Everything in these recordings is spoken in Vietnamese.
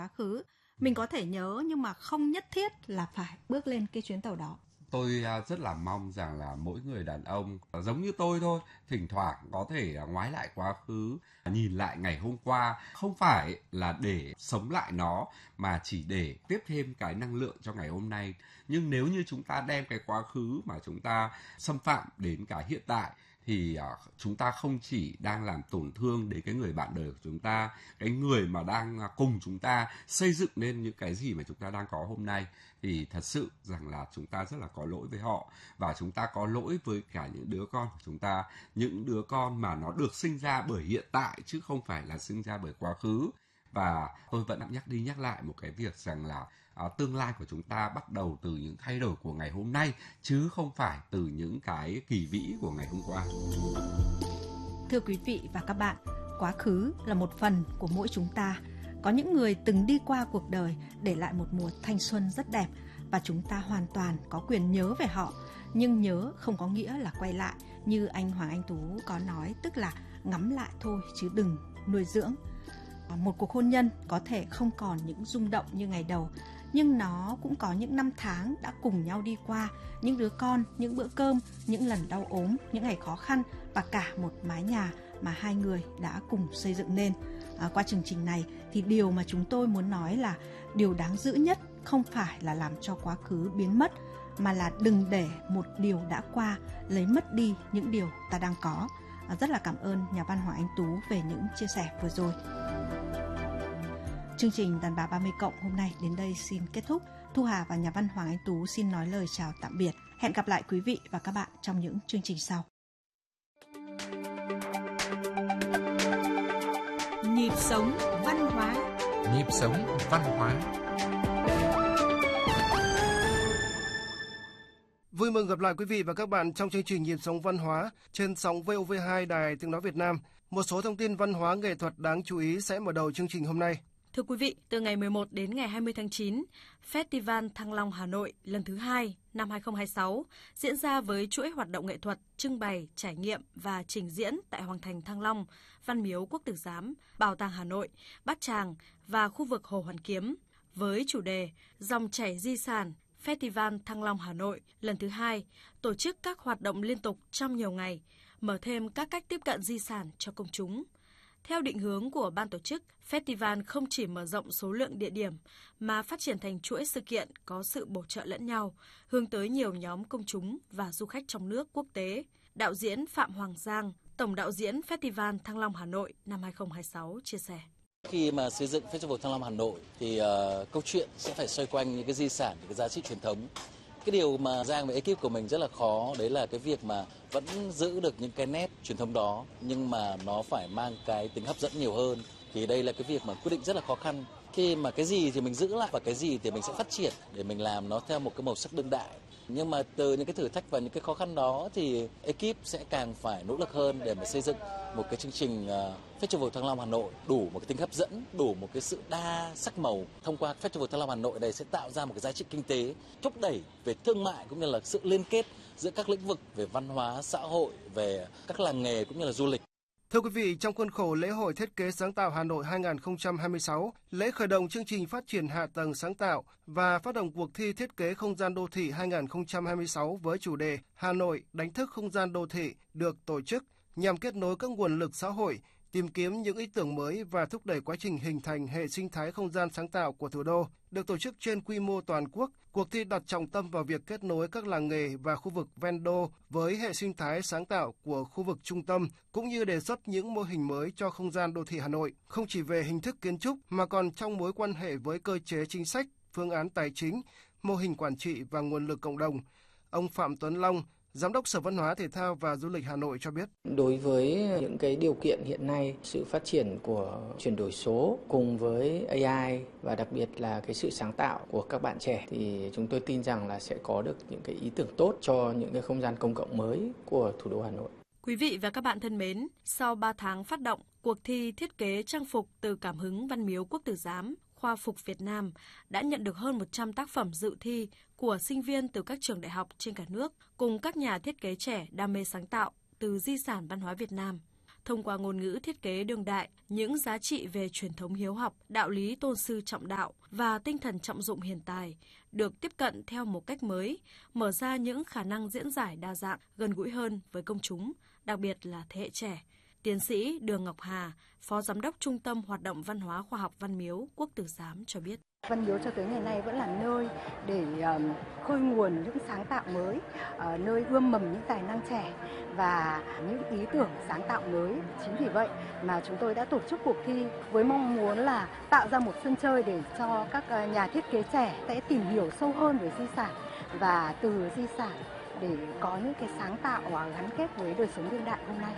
quá khứ. Mình có thể nhớ nhưng mà không nhất thiết là phải bước lên cái chuyến tàu đó. Tôi rất là mong rằng là mỗi người đàn ông giống như tôi thôi, thỉnh thoảng có thể ngoái lại quá khứ, nhìn lại ngày hôm qua, không phải là để sống lại nó mà chỉ để tiếp thêm cái năng lượng cho ngày hôm nay. Nhưng nếu như chúng ta đem cái quá khứ mà chúng ta xâm phạm đến cái hiện tại thì chúng ta không chỉ đang làm tổn thương đến cái người bạn đời của chúng ta, cái người mà đang cùng chúng ta xây dựng nên những cái gì mà chúng ta đang có hôm nay, thì thật sự rằng là chúng ta rất là có lỗi với họ, và chúng ta có lỗi với cả những đứa con của chúng ta, những đứa con mà nó được sinh ra bởi hiện tại chứ không phải là sinh ra bởi quá khứ. Và tôi vẫn nhắc đi nhắc lại một cái việc rằng là tương lai của chúng ta bắt đầu từ những thay đổi của ngày hôm nay chứ không phải từ những cái kỳ vĩ của ngày hôm qua. Thưa quý vị và các bạn, quá khứ là một phần của mỗi chúng ta. Có những người từng đi qua cuộc đời để lại một mùa thanh xuân rất đẹp và chúng ta hoàn toàn có quyền nhớ về họ. Nhưng nhớ không có nghĩa là quay lại, như anh Hoàng Anh Tú có nói, tức là ngắm lại thôi chứ đừng nuôi dưỡng. Một cuộc hôn nhân có thể không còn những rung động như ngày đầu, nhưng nó cũng có những năm tháng đã cùng nhau đi qua, những đứa con, những bữa cơm, những lần đau ốm, những ngày khó khăn và cả một mái nhà mà hai người đã cùng xây dựng nên. Qua chương trình này thì điều mà chúng tôi muốn nói là điều đáng giữ nhất không phải là làm cho quá khứ biến mất, mà là đừng để một điều đã qua lấy mất đi những điều ta đang có. Rất là cảm ơn nhà văn Hoàng Anh Tú về những chia sẻ vừa rồi. Chương trình Đàn bà 30 cộng hôm nay đến đây xin kết thúc. Thu Hà và nhà văn Hoàng Anh Tú xin nói lời chào tạm biệt. Hẹn gặp lại quý vị và các bạn trong những chương trình sau. Nhịp sống văn hóa. Nhịp sống văn hóa. Vui mừng gặp lại quý vị và các bạn trong chương trình Nhịp sống văn hóa trên sóng VOV2 Đài Tiếng nói Việt Nam. Một số thông tin văn hóa nghệ thuật đáng chú ý sẽ mở đầu chương trình hôm nay. Thưa quý vị, từ ngày 11 đến ngày 20 tháng 9, Festival Thăng Long Hà Nội lần thứ 2 năm 2026 diễn ra với chuỗi hoạt động nghệ thuật, trưng bày, trải nghiệm và trình diễn tại Hoàng thành Thăng Long, Văn miếu Quốc tử Giám, Bảo tàng Hà Nội, Bát Tràng và khu vực Hồ Hoàn Kiếm. Với chủ đề Dòng chảy di sản, Festival Thăng Long Hà Nội lần thứ 2 tổ chức các hoạt động liên tục trong nhiều ngày, mở thêm các cách tiếp cận di sản cho công chúng. Theo định hướng của ban tổ chức, festival không chỉ mở rộng số lượng địa điểm mà phát triển thành chuỗi sự kiện có sự bổ trợ lẫn nhau, hướng tới nhiều nhóm công chúng và du khách trong nước, quốc tế. Đạo diễn Phạm Hoàng Giang, tổng đạo diễn Festival Thăng Long Hà Nội năm 2026 chia sẻ. Khi mà xây dựng Festival Thăng Long Hà Nội thì câu chuyện sẽ phải xoay quanh những cái di sản, những cái giá trị truyền thống. Cái điều mà Giang và ekip của mình rất là khó, đấy là cái việc mà vẫn giữ được những cái nét truyền thống đó, nhưng mà nó phải mang cái tính hấp dẫn nhiều hơn. Thì đây là cái việc mà quyết định rất là khó khăn. Khi mà cái gì thì mình giữ lại và cái gì thì mình sẽ phát triển để mình làm nó theo một cái màu sắc đương đại. Nhưng mà từ những cái thử thách và những cái khó khăn đó thì ekip sẽ càng phải nỗ lực hơn để mà xây dựng một cái chương trình Festival Thăng Long Hà Nội đủ một cái tính hấp dẫn, đủ một cái sự đa sắc màu. Thông qua Festival Thăng Long Hà Nội đây sẽ tạo ra một cái giá trị kinh tế, thúc đẩy về thương mại cũng như là sự liên kết giữa các lĩnh vực về văn hóa, xã hội, về các làng nghề cũng như là du lịch. Thưa quý vị, trong khuôn khổ lễ hội thiết kế sáng tạo Hà Nội 2026, lễ khởi động chương trình phát triển hạ tầng sáng tạo và phát động cuộc thi thiết kế không gian đô thị 2026 với chủ đề Hà Nội đánh thức không gian đô thị được tổ chức nhằm kết nối các nguồn lực xã hội, tìm kiếm những ý tưởng mới và thúc đẩy quá trình hình thành hệ sinh thái không gian sáng tạo của thủ đô. Được tổ chức trên quy mô toàn quốc, cuộc thi đặt trọng tâm vào việc kết nối các làng nghề và khu vực ven đô với hệ sinh thái sáng tạo của khu vực trung tâm, cũng như đề xuất những mô hình mới cho không gian đô thị Hà Nội, không chỉ về hình thức kiến trúc mà còn trong mối quan hệ với cơ chế chính sách, phương án tài chính, mô hình quản trị và nguồn lực cộng đồng. Ông Phạm Tuấn Long, Giám đốc Sở Văn hóa Thể thao và Du lịch Hà Nội cho biết. Đối với những cái điều kiện hiện nay, sự phát triển của chuyển đổi số cùng với AI và đặc biệt là cái sự sáng tạo của các bạn trẻ thì chúng tôi tin rằng là sẽ có được những cái ý tưởng tốt cho những cái không gian công cộng mới của thủ đô Hà Nội. Quý vị và các bạn thân mến, sau 3 tháng phát động, cuộc thi thiết kế trang phục từ cảm hứng Văn miếu Quốc tử Giám, khoa phục Việt Nam đã nhận được hơn 100 tác phẩm dự thi của sinh viên từ các trường đại học trên cả nước cùng các nhà thiết kế trẻ đam mê sáng tạo từ di sản văn hóa Việt Nam. thông qua ngôn ngữ thiết kế đương đại, những giá trị về truyền thống hiếu học, đạo lý tôn sư trọng đạo và tinh thần trọng dụng hiền tài được tiếp cận theo một cách mới, mở ra những khả năng diễn giải đa dạng, gần gũi hơn với công chúng, đặc biệt là thế hệ trẻ. Tiến sĩ Đường Ngọc Hà, Phó Giám đốc Trung tâm Hoạt động Văn hóa Khoa học Văn Miếu, Quốc Tử Giám cho biết. Văn Miếu cho tới ngày nay vẫn là nơi để khơi nguồn những sáng tạo mới, nơi ươm mầm những tài năng trẻ và những ý tưởng sáng tạo mới. Chính vì vậy mà chúng tôi đã tổ chức cuộc thi với mong muốn là tạo ra một sân chơi để cho các nhà thiết kế trẻ sẽ tìm hiểu sâu hơn về di sản và từ di sản để có những cái sáng tạo gắn kết với đời sống đương đại hôm nay.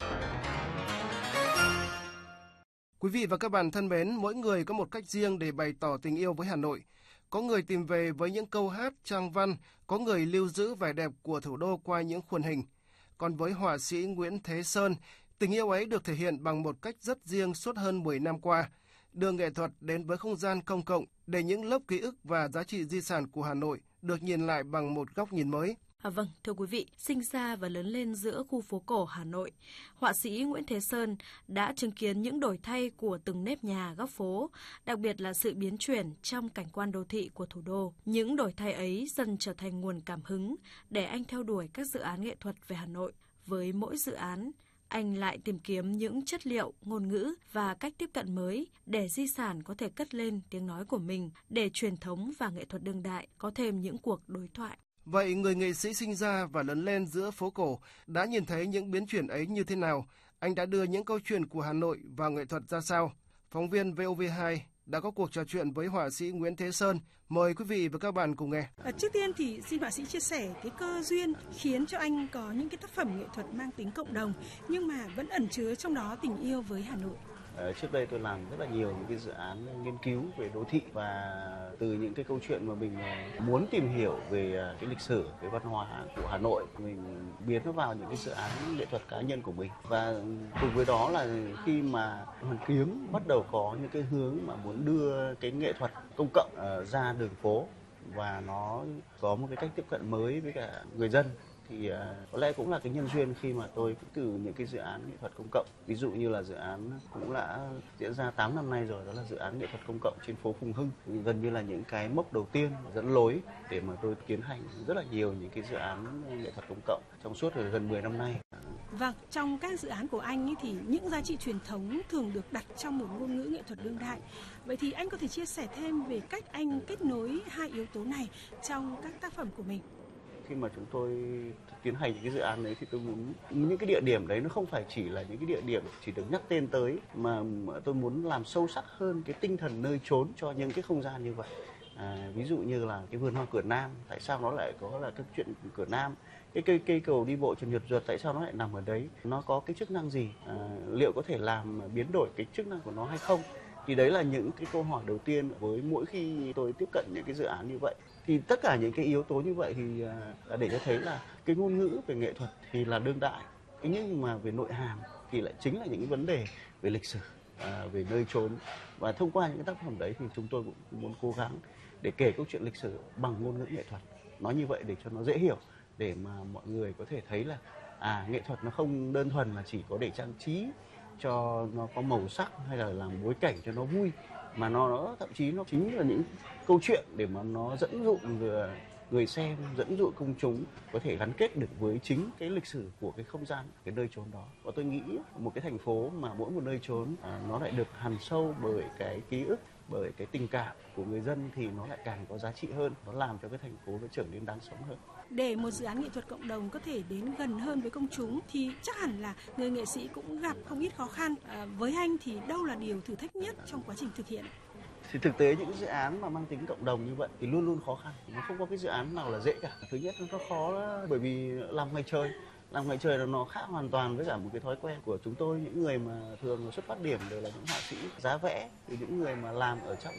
Quý vị và các bạn thân mến, mỗi người có một cách riêng để bày tỏ tình yêu với Hà Nội. Có người tìm về với những câu hát, trang văn, có người lưu giữ vẻ đẹp của thủ đô qua những khuôn hình. Còn với họa sĩ Nguyễn Thế Sơn, tình yêu ấy được thể hiện bằng một cách rất riêng suốt hơn 10 năm qua, đưa nghệ thuật đến với không gian công cộng để những lớp ký ức và giá trị di sản của Hà Nội được nhìn lại bằng một góc nhìn mới. Vâng, thưa quý vị, sinh ra và lớn lên giữa khu phố cổ Hà Nội, họa sĩ Nguyễn Thế Sơn đã chứng kiến những đổi thay của từng nếp nhà góc phố, đặc biệt là sự biến chuyển trong cảnh quan đô thị của thủ đô. Những đổi thay ấy dần trở thành nguồn cảm hứng để anh theo đuổi các dự án nghệ thuật về Hà Nội. Với mỗi dự án, anh lại tìm kiếm những chất liệu, ngôn ngữ và cách tiếp cận mới để di sản có thể cất lên tiếng nói của mình, để truyền thống và nghệ thuật đương đại có thêm những cuộc đối thoại. Vậy người nghệ sĩ sinh ra và lớn lên giữa phố cổ đã nhìn thấy những biến chuyển ấy như thế nào? Anh đã đưa những câu chuyện của Hà Nội vào nghệ thuật ra sao? Phóng viên VOV2 đã có cuộc trò chuyện với họa sĩ Nguyễn Thế Sơn. Mời quý vị và các bạn cùng nghe. Trước tiên thì xin họa sĩ chia sẻ cái cơ duyên khiến cho anh có những cái tác phẩm nghệ thuật mang tính cộng đồng nhưng mà vẫn ẩn chứa trong đó tình yêu với Hà Nội. Trước đây tôi làm rất là nhiều những cái dự án nghiên cứu về đô thị, và từ những cái câu chuyện mà mình muốn tìm hiểu về cái lịch sử, cái văn hóa của Hà Nội, mình biến nó vào những cái dự án nghệ thuật cá nhân của mình. Và cùng với đó là khi mà Hoàn Kiếm bắt đầu có những cái hướng mà muốn đưa cái nghệ thuật công cộng ra đường phố và nó có một cái cách tiếp cận mới với cả người dân, thì có lẽ cũng là cái nhân duyên khi mà tôi cũng từ những cái dự án nghệ thuật công cộng, ví dụ như là dự án cũng đã diễn ra 8 năm nay rồi, đó là dự án nghệ thuật công cộng trên phố Phùng Hưng, gần như là những cái mốc đầu tiên dẫn lối để mà tôi tiến hành rất là nhiều những cái dự án nghệ thuật công cộng trong suốt gần 10 năm nay. Vâng, trong các dự án của anh ấy thì những giá trị truyền thống thường được đặt trong một ngôn ngữ nghệ thuật đương đại. Vậy thì anh có thể chia sẻ thêm về cách anh kết nối hai yếu tố này trong các tác phẩm của mình? Khi mà chúng tôi tiến hành những cái dự án đấy thì tôi muốn những cái địa điểm đấy nó không phải chỉ là những cái địa điểm chỉ được nhắc tên tới, mà tôi muốn làm sâu sắc hơn cái tinh thần nơi chốn cho những cái không gian như vậy. Ví dụ như là cái vườn hoa Cửa Nam, tại sao nó lại có là cái chuyện Cửa Nam, cái cây cầu đi bộ Trần Nhật Duật tại sao nó lại nằm ở đấy, nó có cái chức năng gì, liệu có thể làm biến đổi cái chức năng của nó hay không. Thì đấy là những cái câu hỏi đầu tiên với mỗi khi tôi tiếp cận những cái dự án như vậy. Thì tất cả những cái yếu tố như vậy thì là để cho thấy là cái ngôn ngữ về nghệ thuật thì là đương đại, nhưng mà về nội hàm thì lại chính là những cái vấn đề về lịch sử, về nơi chốn. Và thông qua những cái tác phẩm đấy thì chúng tôi cũng muốn cố gắng để kể câu chuyện lịch sử bằng ngôn ngữ nghệ thuật. Nói như vậy để cho nó dễ hiểu, để mà mọi người có thể thấy là nghệ thuật nó không đơn thuần là chỉ có để trang trí cho nó có màu sắc hay là làm bối cảnh cho nó vui, mà nó thậm chí nó chính là những câu chuyện để mà nó dẫn dụ người xem, dẫn dụ công chúng có thể gắn kết được với chính cái lịch sử của cái không gian, cái nơi chốn đó. Và tôi nghĩ một cái thành phố mà mỗi một nơi chốn nó lại được hằn sâu bởi cái ký ức, bởi cái tình cảm của người dân thì nó lại càng có giá trị hơn, nó làm cho cái thành phố nó trở nên đáng sống hơn. Để một dự án nghệ thuật cộng đồng có thể đến gần hơn với công chúng thì chắc hẳn là người nghệ sĩ cũng gặp không ít khó khăn. Với anh thì đâu là điều thử thách nhất trong quá trình thực hiện? Thì thực tế những dự án mà mang tính cộng đồng như vậy thì luôn luôn khó khăn, nó không có cái dự án nào là dễ cả. Thứ nhất nó khó đó, bởi vì làm ngoài trời là nó khác hoàn toàn với cả một cái thói quen của chúng tôi. Những người mà thường xuất phát điểm đều là những họa sĩ giá vẽ, thì những người mà làm ở trong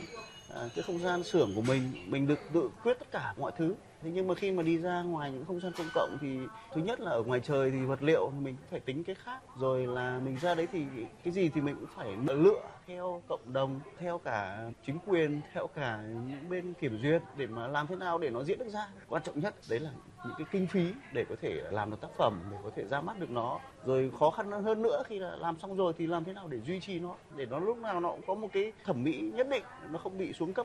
cái không gian xưởng của mình được tự quyết tất cả mọi thứ. Thế nhưng mà khi mà đi ra ngoài những không gian công cộng thì thứ nhất là ở ngoài trời thì vật liệu mình cũng phải tính cái khác, rồi là mình ra đấy thì cái gì thì mình cũng phải lựa theo cộng đồng, theo cả chính quyền, theo cả những bên kiểm duyệt để mà làm thế nào để nó diễn được ra. Quan trọng nhất đấy là những cái kinh phí để có thể làm được tác phẩm, để có thể ra mắt được nó. Rồi khó khăn hơn nữa khi là làm xong rồi thì làm thế nào để duy trì nó, để nó lúc nào nó cũng có một cái thẩm mỹ nhất định, nó không bị xuống cấp.